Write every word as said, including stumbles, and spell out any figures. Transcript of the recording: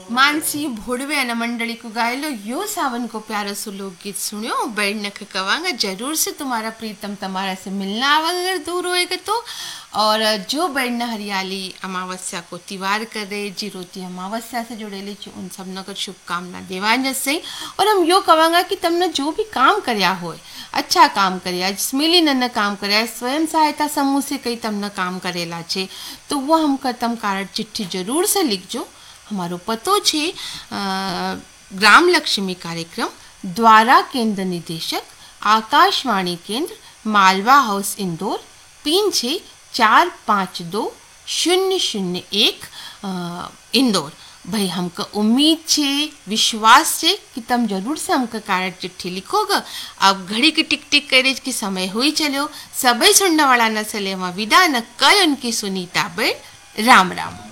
मानसी भोड़वे अन मंडली को गायलो यो सावन को प्यारो सो लोकगीत सुनियो बैठ नख कवांगा जरूर से तुम्हारा प्रीतम तुम्हारा से मिलना अगर दूर होएगा तो। और जो बैठना हरियाली अमावस्या को तिवार कर रहे जीरोती अमावस्या से जुड़ेली उन सब नगर शुभकामना देवान से। और हम यो कवांगा कि तुमने जो भी काम करया हो अच्छा काम करया मिली नन्न काम करया स्वयं सहायता समूह से कई तमने काम करेला छे तो वो हमका तम कारण चिट्ठी जरूर से लिखजो। हमारो पतो छे ग्राम लक्ष्मी कार्यक्रम द्वारा केंद्र निदेशक आकाशवाणी केंद्र मालवा हाउस इंदौर पिन छे चार पाँच दो शून्य शून्य एक इंदौर। भाई हमका उम्मीद छे विश्वास छे कि तुम जरूर से हमका कारण चिट्ठी लिखोगे। अब घड़ी की टिक टिक करे कि समय हुई चलो सबे सुनने वाला न चले विदा न कय उनकी सुनीता बेट राम राम।